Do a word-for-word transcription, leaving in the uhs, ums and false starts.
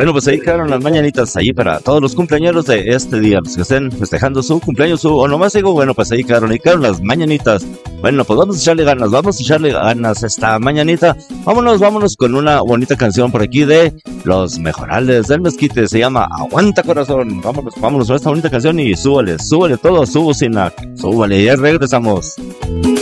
Bueno, pues ahí quedaron las mañanitas ahí para todos los cumpleañeros de este día, los que estén festejando su cumpleaños, su, o nomás digo, bueno, pues ahí quedaron, ahí quedaron las mañanitas. Bueno, pues vamos a echarle ganas, vamos a echarle ganas esta mañanita. Vámonos, vámonos con una bonita canción por aquí de Los Mejorales del Mezquite, se llama Aguanta Corazón. Vámonos, vámonos con esta bonita canción y súbale, súbale todo, subo sin la, súbale, y ya regresamos.